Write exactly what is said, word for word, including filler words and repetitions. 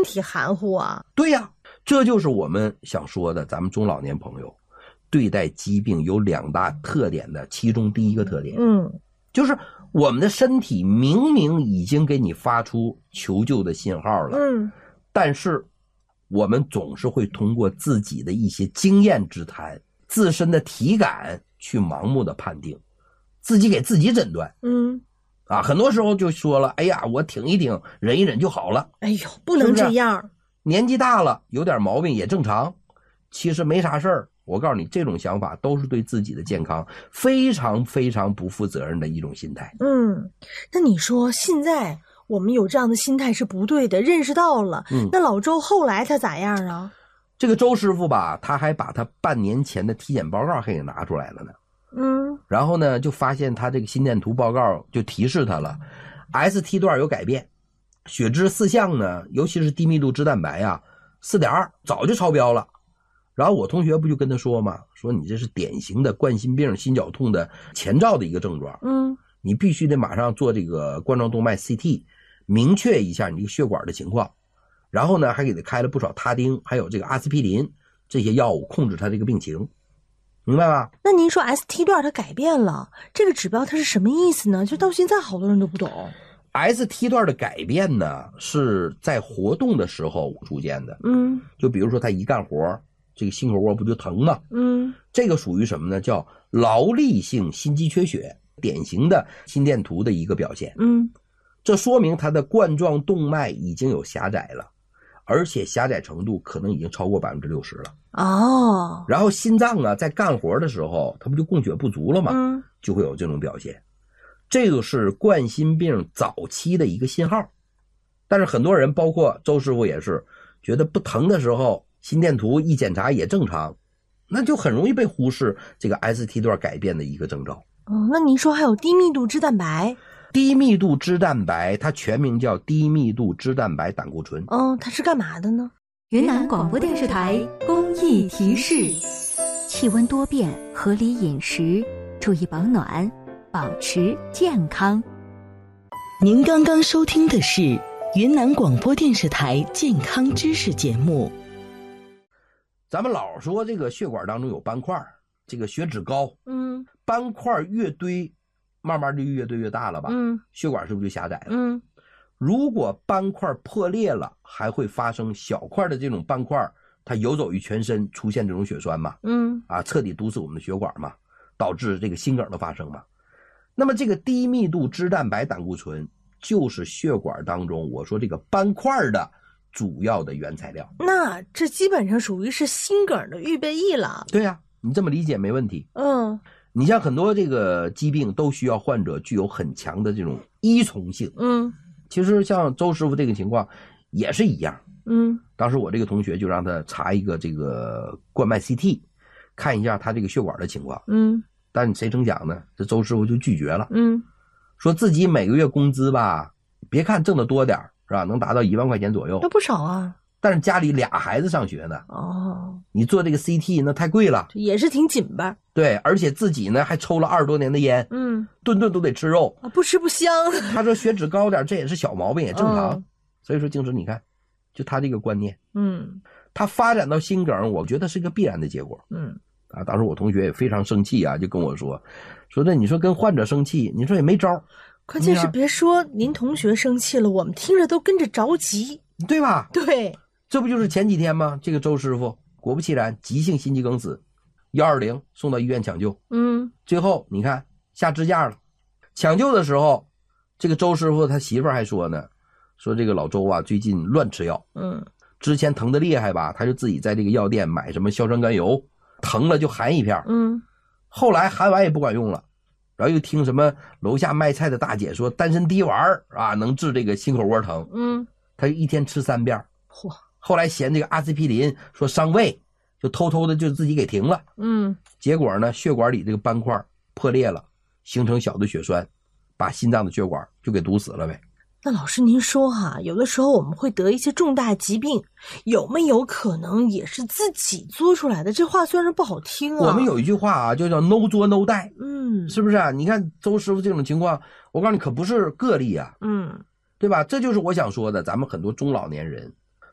体含糊啊。 对呀，这就是我们想说的，咱们中老年朋友对待疾病有两大特点的其中第一个特点， 嗯， 就是我们的身体明明已经给你发出求救的信号了， 嗯， 但是我们总是会通过自己的一些经验之谈、自身的体感去盲目的判定，自己给自己诊断。 嗯， 啊，很多时候就说了，哎呀，我挺一挺，忍一忍就好了。 哎呦，不能这样。 是不是年纪大了，有点毛病也正常，其实没啥事儿。我告诉你，这种想法都是对自己的健康非常非常不负责任的一种心态。 嗯，那你说现在我们有这样的心态是不对的，认识到了。 嗯， 那老周后来他咋样啊？ 这个周师傅吧，他还把他半年前的体检报告还给拿出来了呢。 嗯， 然后呢，就发现他这个心电图报告就提示他了 ，S T 段有改变，血脂四项呢，尤其是低密度脂蛋白啊 ，四点二 早就超标了。然后我同学不就跟他说嘛，说你这是典型的冠心病、心绞痛的前兆的一个症状， 嗯， 你必须得马上做这个冠状动脉 C T， 明确一下你这个血管的情况。然后呢，还给他开了不少他汀，还有这个阿司匹林这些药物控制他这个病情，明白吧？ 那您说 S T 段它改变了，这个指标它是什么意思呢？就到现在好多人都不懂。 S T 段的改变呢，是在活动的时候出现的。 嗯， 就比如说他一干活，这个心口窝不就疼吗？ 嗯， 这个属于什么呢？叫劳力性心肌缺血，典型的心电图的一个表现。 嗯， 这说明他的冠状动脉已经有狭窄了，而且狭窄程度可能已经超过百分之六十了。 哦， 然后心脏啊，在干活的时候，它不就供血不足了吗？ 嗯， 就会有这种表现。这个是冠心病早期的一个信号。但是很多人，包括周师傅也是，觉得不疼的时候，心电图一检查也正常，那就很容易被忽视这个 S T 段改变的一个征兆。 哦，那您说还有低密度脂蛋白？ 低密度脂蛋白，它全名叫低密度脂蛋白胆固醇。 嗯，它是干嘛的呢？ 云南广播电视台公益提示：气温多变，合理饮食，注意保暖，保持健康。 您刚刚收听的是云南广播电视台健康知识节目。 咱们老说这个血管当中有斑块，这个血脂高， 嗯， 斑块越堆，慢慢就越堆越大了吧？ 嗯， 血管是不是就狭窄了？ 嗯， 如果斑块破裂了，还会发生小块的这种斑块，它游走于全身，出现这种血栓嘛？ 嗯， 啊，彻底堵死我们的血管嘛，导致这个心梗的发生嘛。那么这个低密度脂蛋白胆固醇就是血管当中我说这个斑块的主要的原材料。 那这基本上属于是心梗的预备役了。 对呀、啊，你这么理解没问题。 嗯， 你像很多这个疾病都需要患者具有很强的这种依从性。 嗯， 其实像周师傅这个情况也是一样。 嗯， 当时我这个同学就让他查一个这个冠脉 C T， 看一下他这个血管的情况。 嗯， 但谁成想呢，这周师傅就拒绝了。 嗯， 说自己每个月工资吧，别看挣得多点是吧，能达到一万块钱左右， 那不少啊。 但是家里俩孩子上学呢， 哦， 你做这个 C T 那太贵了， 也是挺紧吧？ 对，而且自己呢还抽了二十多年的烟， 嗯， 顿顿都得吃肉， 啊，不吃不香。 他说血脂高点，这也是小毛病，也正常。 嗯、 所以说，静时你看，就他这个观念， 嗯， 他发展到心梗，我觉得是一个必然的结果。 嗯， 啊，当时我同学也非常生气啊，就跟我说，说那你说跟患者生气，你说也没招。 关键是别说您同学生气了，我们听着都跟着着急， 对吧？ 对， 这不就是前几天吗？这个周师傅果不其然急性心肌梗死，一二零送到医院抢救， 嗯， 最后你看下支架了。抢救的时候，这个周师傅他媳妇儿还说呢，说这个老周啊最近乱吃药， 嗯， 之前疼得厉害吧，他就自己在这个药店买什么硝酸甘油，疼了就含一片， 嗯，后来含完也不管用了。然后又听什么楼下卖菜的大姐说丹参滴丸啊能治这个心口窝疼， 嗯， 他就一天吃三遍。 嚯！ 后来嫌这个阿司匹林说伤胃，就偷偷的就自己给停了。 嗯， 结果呢，血管里这个斑块破裂了，形成小的血栓，把心脏的血管就给堵死了呗。 那老师您说哈，有的时候我们会得一些重大疾病，有没有可能也是自己作出来的？这话虽然不好听啊。 我们有一句话啊，就叫 no 作 no die， 嗯， 是不是啊？你看周师傅这种情况，我告诉你可不是个例啊， 嗯， 对吧？这就是我想说的，咱们很多中老年人